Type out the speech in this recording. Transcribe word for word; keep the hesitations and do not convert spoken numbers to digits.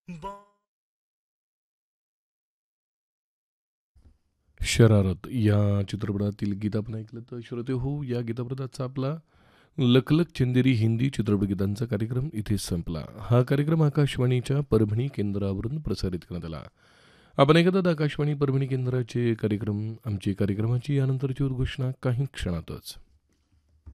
शरारत या चित्रपटातील गीत आपण ऐकलं. तर श्रोते हो, या गीतप्रदाचा आपला लखलख चंदेरी हिंदी चित्रपटगीतांचा कार्यक्रम इथे संपला. हा कार्यक्रम आकाशवाणीच्या परभणी केंद्रावरून प्रसारित करण्यात आला. आपण ऐकतात आकाशवाणी परभणी केंद्राचे कार्यक्रम. आमची कार्यक्रमाची यानंतरची उद्घोषणा काही क्षणातच.